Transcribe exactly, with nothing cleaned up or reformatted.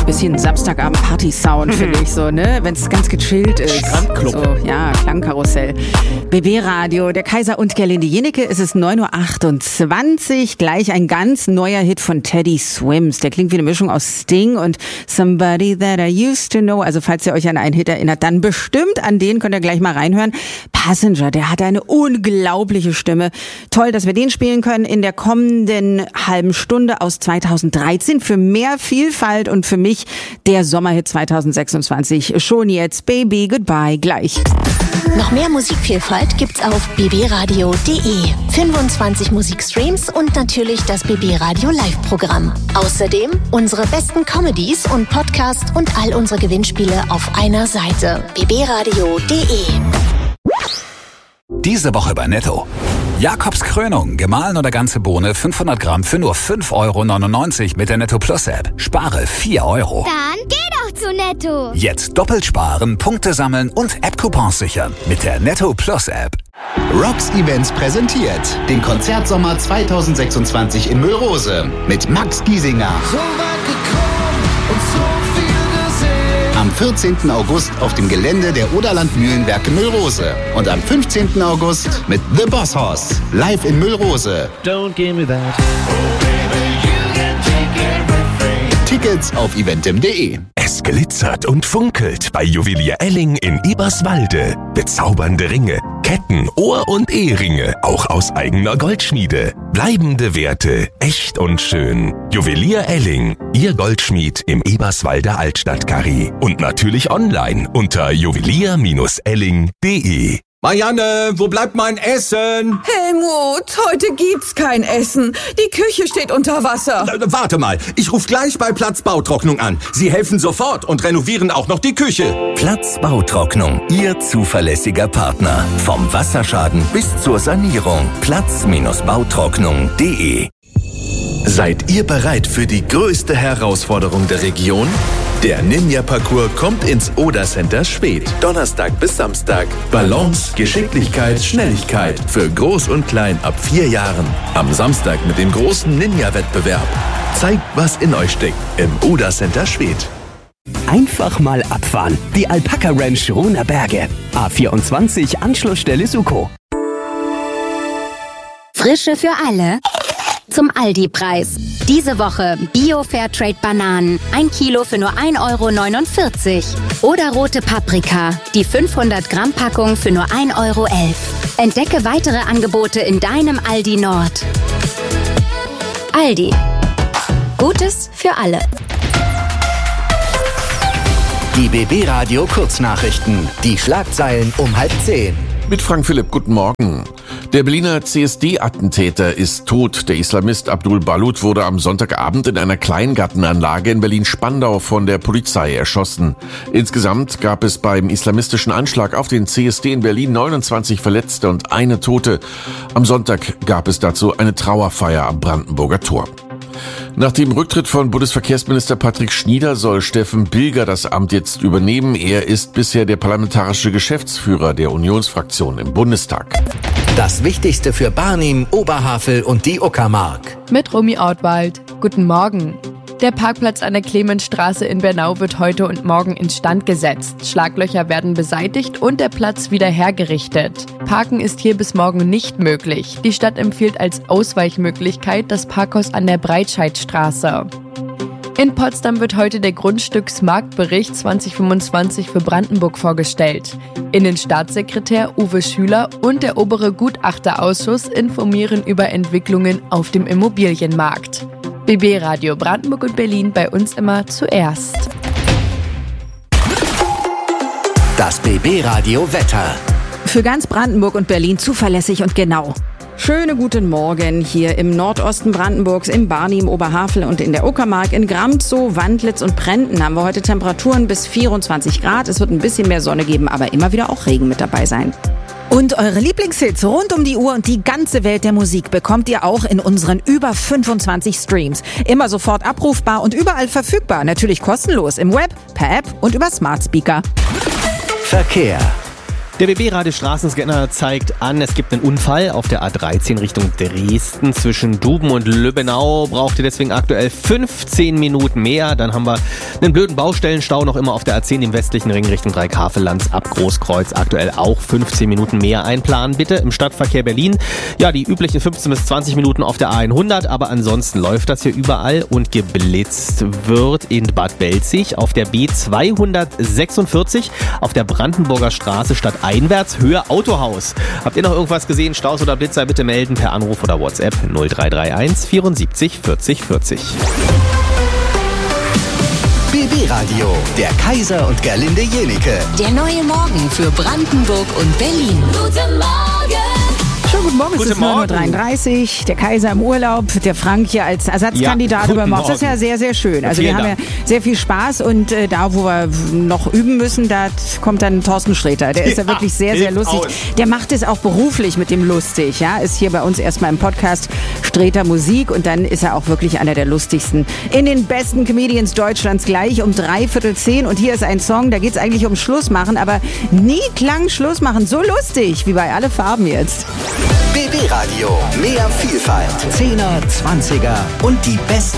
Bisschen Samstagabend-Party-Sound, finde ich so, ne? Wenn es ganz gechillt ist. Strandclub. So, ja, Klangkarussell. B B-Radio, der Kaiser und Gerlinde Jenecke. Es ist neun Uhr achtundzwanzig. Gleich ein ganz neuer Hit von Teddy Swims. Der klingt wie eine Mischung aus Sting und Somebody That I Used to Know. Also falls ihr euch an einen Hit erinnert, dann bestimmt an den könnt ihr gleich mal reinhören. Passenger, der hat eine unglaubliche Stimme. Toll, dass wir den spielen können in der kommenden halben Stunde aus zweitausenddreizehn. Für mehr Vielfalt und für mich der Sommerhit zweitausendsechsundzwanzig. Schon jetzt, Baby, Goodbye, gleich. Noch mehr Musikvielfalt gibt's auf b b radio punkt d e. fünfundzwanzig Musikstreams und natürlich das B B Radio Live-Programm. Außerdem unsere besten Comedies und Podcasts und all unsere Gewinnspiele auf einer Seite. b b radio punkt d e. Diese Woche bei Netto. Jakobs Krönung, gemahlen oder ganze Bohne, fünfhundert Gramm für nur fünf Euro neunundneunzig mit der Netto Plus App. Spare vier Euro. Dann geh doch zu Netto. Jetzt doppelt sparen, Punkte sammeln und App-Coupons sichern mit der Netto Plus App. Rocks Events präsentiert den Konzertsommer zweitausendsechsundzwanzig in Müllrose mit Max Giesinger. So weit gekommen und so viel gesehen. Am vierzehnten August auf dem Gelände der Oderland Mühlenwerke Müllrose. Und am fünfzehnten August mit The Boss Hoss. Live in Müllrose. Don't give me that. Tickets auf eventim punkt de. Es glitzert und funkelt bei Juwelier Elling in Eberswalde. Bezaubernde Ringe, Ketten, Ohr- und Eheringe, auch aus eigener Goldschmiede. Bleibende Werte, echt und schön. Juwelier Elling, Ihr Goldschmied im Eberswalder Altstadtkarree. Und natürlich online unter juwelier Bindestrich elling punkt de. Marianne, wo bleibt mein Essen? Helmut, heute gibt's kein Essen. Die Küche steht unter Wasser. Äh, warte mal, ich rufe gleich bei Platz Bautrocknung an. Sie helfen sofort und renovieren auch noch die Küche. Platz Bautrocknung, Ihr zuverlässiger Partner. Vom Wasserschaden bis zur Sanierung. Platz Bautrocknung punkt de. Seid ihr bereit für die größte Herausforderung der Region? Der Ninja-Parcours kommt ins Oder Center Schwedt. Donnerstag bis Samstag. Balance, Geschicklichkeit, Schnelligkeit. Für Groß und Klein ab vier Jahren. Am Samstag mit dem großen Ninja-Wettbewerb. Zeigt, was in euch steckt. Im Oder Center Schwedt. Einfach mal abfahren. Die Alpaka Ranch Rohner Berge. A vierundzwanzig, Anschlussstelle Suko. Frische für alle. Zum Aldi-Preis. Diese Woche Bio-Fairtrade-Bananen. Ein Kilo für nur ein Euro neunundvierzig. Oder rote Paprika. Die fünfhundert Gramm Packung für nur ein Euro elf. Entdecke weitere Angebote in deinem Aldi Nord. Aldi. Gutes für alle. Die B B-Radio Kurznachrichten. Die Schlagzeilen um halb zehn. Mit Frank Philipp, guten Morgen. Der Berliner C S D-Attentäter ist tot. Der Islamist Abdul Balut wurde am Sonntagabend in einer Kleingartenanlage in Berlin-Spandau von der Polizei erschossen. Insgesamt gab es beim islamistischen Anschlag auf den C S D in Berlin neunundzwanzig Verletzte und eine Tote. Am Sonntag gab es dazu eine Trauerfeier am Brandenburger Tor. Nach dem Rücktritt von Bundesverkehrsminister Patrick Schnieder soll Steffen Bilger das Amt jetzt übernehmen. Er ist bisher der parlamentarische Geschäftsführer der Unionsfraktion im Bundestag. Das Wichtigste für Barnim, Oberhavel und die Uckermark. Mit Romy Ortwald. Guten Morgen. Der Parkplatz an der Clemensstraße in Bernau wird heute und morgen instand gesetzt. Schlaglöcher werden beseitigt und der Platz wieder hergerichtet. Parken ist hier bis morgen nicht möglich. Die Stadt empfiehlt als Ausweichmöglichkeit das Parkhaus an der Breitscheidstraße. In Potsdam wird heute der Grundstücksmarktbericht zwanzig fünfundzwanzig für Brandenburg vorgestellt. Innenstaatssekretär Uwe Schüler und der obere Gutachterausschuss informieren über Entwicklungen auf dem Immobilienmarkt. B B-Radio Brandenburg und Berlin bei uns immer zuerst. Das B B-Radio Wetter. Für ganz Brandenburg und Berlin zuverlässig und genau. Schönen guten Morgen hier im Nordosten Brandenburgs, im Barnim, Oberhavel und in der Uckermark. In Gramzow, Wandlitz und Prenten haben wir heute Temperaturen bis vierundzwanzig Grad. Es wird ein bisschen mehr Sonne geben, aber immer wieder auch Regen mit dabei sein. Und eure Lieblingshits rund um die Uhr und die ganze Welt der Musik bekommt ihr auch in unseren über fünfundzwanzig Streams. Immer sofort abrufbar und überall verfügbar. Natürlich kostenlos im Web, per App und über Smart Speaker. Verkehr. Der B B-Radio Straßenscanner zeigt an, es gibt einen Unfall auf der A dreizehn Richtung Dresden. Zwischen Duben und Lübbenau braucht ihr deswegen aktuell fünfzehn Minuten mehr. Dann haben wir einen blöden Baustellenstau noch immer auf der A zehn im westlichen Ring Richtung Dreikafellands ab Großkreuz. Aktuell auch fünfzehn Minuten mehr einplanen, bitte. Im Stadtverkehr Berlin, ja, die üblichen fünfzehn bis zwanzig Minuten auf der A hundert, aber ansonsten läuft das hier überall und geblitzt wird in Bad Belzig auf der B zweihundertsechsundvierzig auf der Brandenburger Straße stadteinwärts Höhe Autohaus. Habt ihr noch irgendwas gesehen? Staus oder Blitzer bitte melden per Anruf oder WhatsApp null drei drei eins vierundsiebzig vierzig vierzig. B B-Radio, der Kaiser und Gerlinde Jenike. Der neue Morgen für Brandenburg und Berlin. Guten Morgen! Schönen guten Morgen, es Guten ist neun Uhr dreiunddreißig, der Kaiser im Urlaub, der Frank hier als Ersatzkandidat Ja, übermorgen. Das ist ja Morgen. sehr, sehr schön. Also Vielen wir haben Dank. ja sehr viel Spaß und äh, da, wo wir noch üben müssen, da kommt dann Thorsten Sträter. Der ist ja, Ja, wirklich sehr, sehr hilft lustig. aus. Der macht es auch beruflich mit dem lustig, ja. Ist hier bei uns erstmal im Podcast Sträter Musik und dann ist er auch wirklich einer der lustigsten in den besten Comedians Deutschlands gleich um dreiviertel zehn. Und hier ist ein Song, da geht es eigentlich um Schluss machen, aber nie klang Schluss machen. So lustig wie bei Alle Farben jetzt. B B-Radio, mehr Vielfalt, Zehner, Zwanziger und die besten